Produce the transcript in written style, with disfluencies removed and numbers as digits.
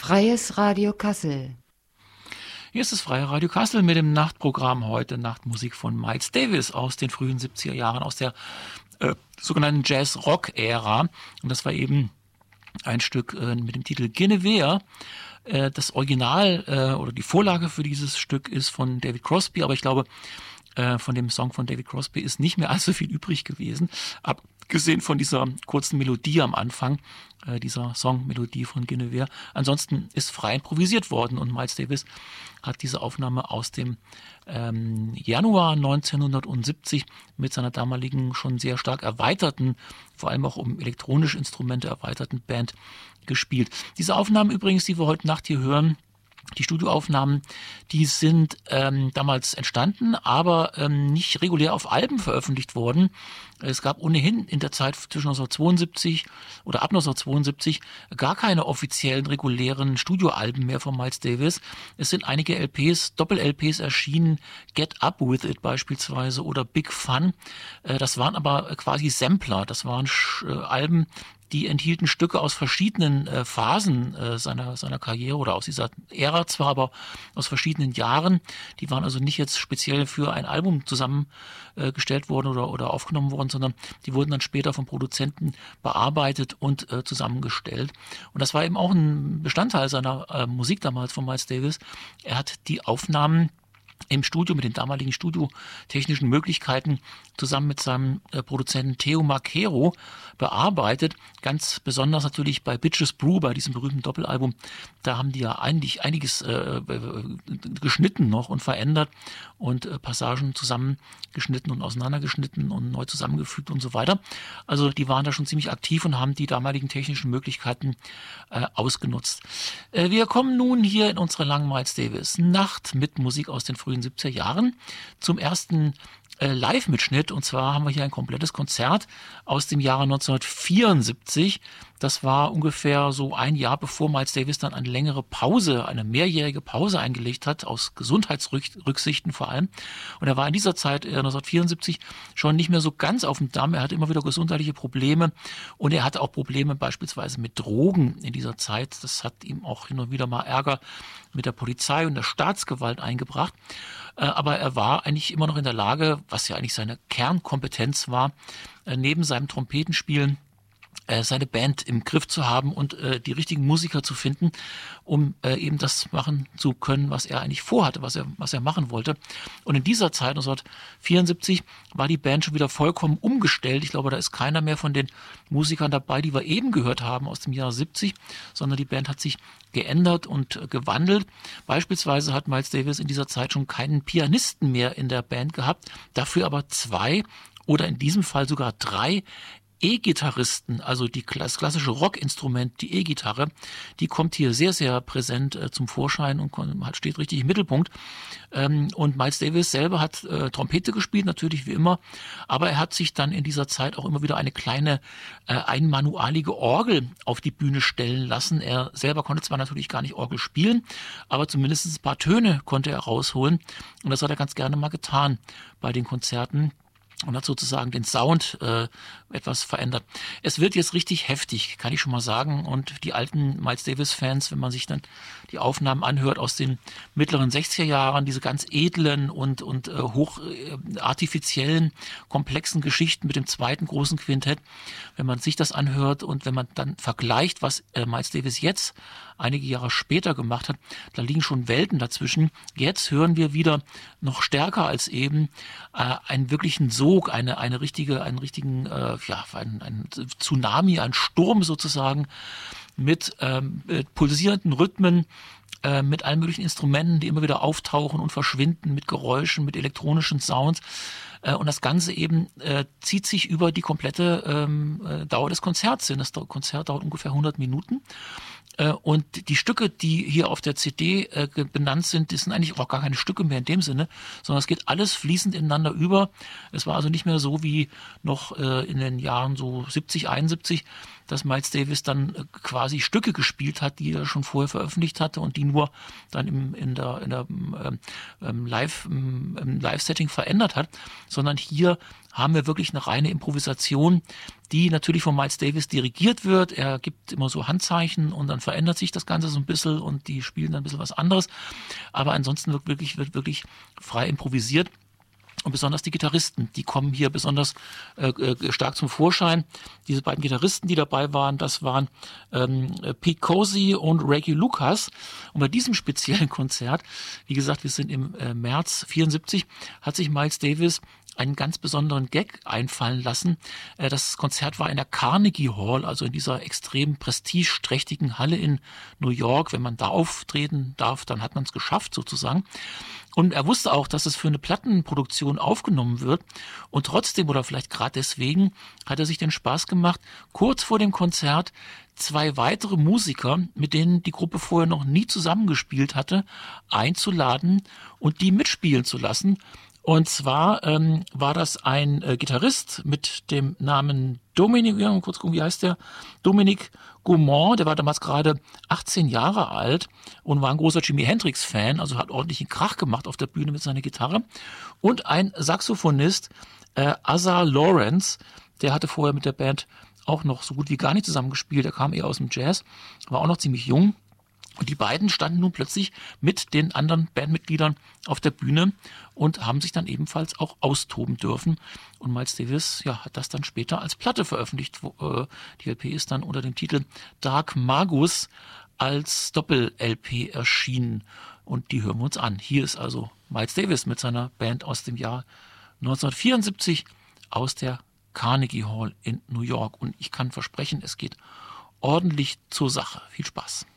Freies Radio Kassel. Hier ist das Freie Radio Kassel mit dem Nachtprogramm heute Nachtmusik von Miles Davis aus den frühen 70er Jahren, aus der sogenannten Jazz-Rock-Ära. Und das war eben ein Stück mit dem Titel Guinevere. Das Original oder die Vorlage für dieses Stück ist von David Crosby, aber ich glaube, von dem Song von David Crosby ist nicht mehr allzu viel übrig gewesen, abgesehen von dieser kurzen Melodie am Anfang, dieser Songmelodie von Guinevere. Ansonsten ist frei improvisiert worden und Miles Davis hat diese Aufnahme aus dem Januar 1970 mit seiner damaligen schon sehr stark erweiterten, vor allem auch um elektronische Instrumente erweiterten Band gespielt. Diese Aufnahmen übrigens, die wir heute Nacht hier hören, die Studioaufnahmen, die sind damals entstanden, aber nicht regulär auf Alben veröffentlicht worden. Es gab ohnehin in der Zeit zwischen 1972 oder ab 1972 gar keine offiziellen, regulären Studioalben mehr von Miles Davis. Es sind einige LPs, Doppel-LPs erschienen, Get Up With It beispielsweise oder Big Fun. Das waren aber quasi Sampler, das waren Alben, die enthielten Stücke aus verschiedenen Phasen seiner Karriere oder aus dieser Ära zwar, aber aus verschiedenen Jahren. Die waren also nicht jetzt speziell für ein Album zusammengestellt worden oder aufgenommen worden, sondern die wurden dann später vom Produzenten bearbeitet und zusammengestellt. Und das war eben auch ein Bestandteil seiner Musik damals von Miles Davis. Er hat die Aufnahmen im Studio mit den damaligen studiotechnischen Möglichkeiten zusammen mit seinem Produzenten Theo Macero bearbeitet. Ganz besonders natürlich bei Bitches Brew, bei diesem berühmten Doppelalbum. Da haben die ja eigentlich einiges geschnitten noch und verändert und Passagen zusammengeschnitten und auseinandergeschnitten und neu zusammengefügt und so weiter. Also die waren da schon ziemlich aktiv und haben die damaligen technischen Möglichkeiten ausgenutzt. Wir kommen nun hier in unsere langen Miles Davis Nacht mit Musik aus den frühen 70er Jahren zum ersten Live-Mitschnitt, und zwar haben wir hier ein komplettes Konzert aus dem Jahre 1974. Das war ungefähr so ein Jahr, bevor Miles Davis dann eine längere Pause, eine mehrjährige Pause eingelegt hat, aus Gesundheitsrücksichten vor allem. Und er war in dieser Zeit, 1974, schon nicht mehr so ganz auf dem Damm. Er hatte immer wieder gesundheitliche Probleme und er hatte auch Probleme beispielsweise mit Drogen in dieser Zeit. Das hat ihm auch hin und wieder mal Ärger mit der Polizei und der Staatsgewalt eingebracht. Aber er war eigentlich immer noch in der Lage, was ja eigentlich seine Kernkompetenz war, neben seinem Trompetenspielen seine Band im Griff zu haben und die richtigen Musiker zu finden, um eben das machen zu können, was er eigentlich vorhatte, was er machen wollte. Und in dieser Zeit, 1974, war die Band schon wieder vollkommen umgestellt. Ich glaube, da ist keiner mehr von den Musikern dabei, die wir eben gehört haben aus dem Jahr 70, sondern die Band hat sich geändert und gewandelt. Beispielsweise hat Miles Davis in dieser Zeit schon keinen Pianisten mehr in der Band gehabt, dafür aber 2 oder in diesem Fall sogar 3 E-Gitarristen, also das klassische Rockinstrument, die E-Gitarre, die kommt hier sehr, sehr präsent zum Vorschein und steht richtig im Mittelpunkt. Und Miles Davis selber hat Trompete gespielt, natürlich wie immer, aber er hat sich dann in dieser Zeit auch immer wieder eine kleine einmanualige Orgel auf die Bühne stellen lassen. Er selber konnte zwar natürlich gar nicht Orgel spielen, aber zumindest ein paar Töne konnte er rausholen und das hat er ganz gerne mal getan bei den Konzerten. Und hat sozusagen den Sound etwas verändert. Es wird jetzt richtig heftig, kann ich schon mal sagen. Und die alten Miles Davis-Fans, wenn man sich dann die Aufnahmen anhört aus den mittleren 60er Jahren, diese ganz edlen und hoch artifiziellen, komplexen Geschichten mit dem zweiten großen Quintett, wenn man sich das anhört und wenn man dann vergleicht, was Miles Davis jetzt einige Jahre später gemacht hat, da liegen schon Welten dazwischen. Jetzt hören wir wieder noch stärker als eben einen wirklichen Sog, einen richtigen ein Tsunami, ein Sturm sozusagen mit pulsierenden Rhythmen, mit allen möglichen Instrumenten, die immer wieder auftauchen und verschwinden, mit Geräuschen, mit elektronischen Sounds. Und das Ganze eben zieht sich über die komplette Dauer des Konzerts hin. Das Konzert dauert ungefähr 100 Minuten. Und die Stücke, die hier auf der CD benannt sind, das sind eigentlich auch gar keine Stücke mehr in dem Sinne, sondern es geht alles fließend ineinander über. Es war also nicht mehr so wie noch in den Jahren so 70, 71, dass Miles Davis dann quasi Stücke gespielt hat, die er schon vorher veröffentlicht hatte und die nur dann im Live-Setting verändert hat, sondern hier haben wir wirklich eine reine Improvisation, die natürlich von Miles Davis dirigiert wird. Er gibt immer so Handzeichen und dann verändert sich das Ganze so ein bisschen und die spielen dann ein bisschen was anderes. Aber ansonsten wird wirklich frei improvisiert. Und besonders die Gitarristen, die kommen hier besonders stark zum Vorschein. Diese beiden Gitarristen, die dabei waren, das waren Pete Cozy und Reggie Lucas. Und bei diesem speziellen Konzert, wie gesagt, wir sind im März 74, hat sich Miles Davis einen ganz besonderen Gag einfallen lassen. Das Konzert war in der Carnegie Hall, also in dieser extrem prestigeträchtigen Halle in New York. Wenn man da auftreten darf, dann hat man es geschafft sozusagen. Und er wusste auch, dass es für eine Plattenproduktion aufgenommen wird. Und trotzdem, oder vielleicht gerade deswegen, hat er sich den Spaß gemacht, kurz vor dem Konzert 2 weitere Musiker, mit denen die Gruppe vorher noch nie zusammengespielt hatte, einzuladen und die mitspielen zu lassen. Und zwar war das ein Gitarrist mit dem Namen Dominic, ja, kurz gucken, wie heißt der? Dominic Gaumont, der war damals gerade 18 Jahre alt und war ein großer Jimi Hendrix-Fan, also hat ordentlichen Krach gemacht auf der Bühne mit seiner Gitarre. Und ein Saxophonist, Asa Lawrence, der hatte vorher mit der Band auch noch so gut wie gar nicht zusammengespielt, er kam eher aus dem Jazz, war auch noch ziemlich jung. Und die beiden standen nun plötzlich mit den anderen Bandmitgliedern auf der Bühne und haben sich dann ebenfalls auch austoben dürfen. Und Miles Davis, ja, hat das dann später als Platte veröffentlicht. Die LP ist dann unter dem Titel Dark Magus als Doppel-LP erschienen. Und die hören wir uns an. Hier ist also Miles Davis mit seiner Band aus dem Jahr 1974 aus der Carnegie Hall in New York. Und ich kann versprechen, es geht ordentlich zur Sache. Viel Spaß.